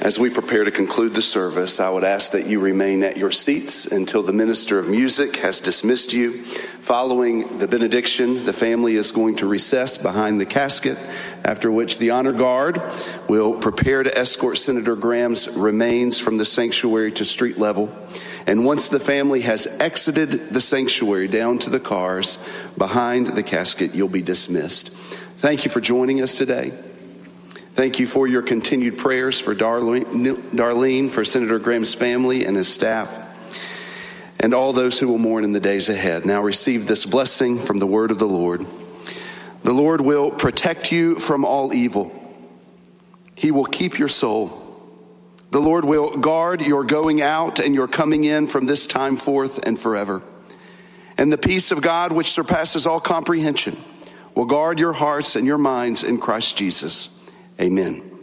As we prepare to conclude the service, I would ask that you remain at your seats until the minister of music has dismissed you. Following the benediction, the family is going to recess behind the casket, after which the honor guard will prepare to escort Senator Graham's remains from the sanctuary to street level. And once the family has exited the sanctuary down to the cars behind the casket, you'll be dismissed. Thank you for joining us today. Thank you for your continued prayers for Darlene, for Senator Graham's family and his staff, and all those who will mourn in the days ahead. Now receive this blessing from the word of the Lord. The Lord will protect you from all evil. He will keep your soul. The Lord will guard your going out and your coming in from this time forth and forever. And the peace of God, which surpasses all comprehension, will guard your hearts and your minds in Christ Jesus. Amen.